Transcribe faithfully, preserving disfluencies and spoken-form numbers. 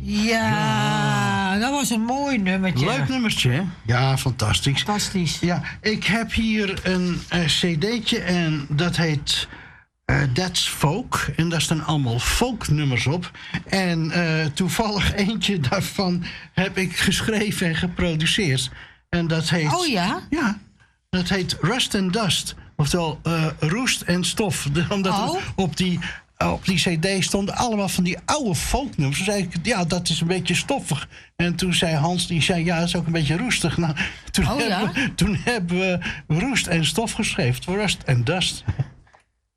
Ja, ja, dat was een mooi nummertje. Leuk nummertje, hè? Ja, fantastisch. Fantastisch. Ja, ik heb hier een uh, cd'tje en dat heet uh, That's Folk. En daar staan allemaal folknummers op. En uh, toevallig eentje daarvan heb ik geschreven en geproduceerd. En dat heet... Oh ja? Ja, dat heet Rust and Dust. Oftewel uh, roest en stof. Omdat oh. op die... Op die cd stonden allemaal van die oude folknummers. Toen zei ik, ja, dat is een beetje stoffig. En toen zei Hans, die zei, ja, dat is ook een beetje roestig. Nou, toen, oh, hebben, ja? we, toen hebben we roest en stof geschreven. Rust and Dust.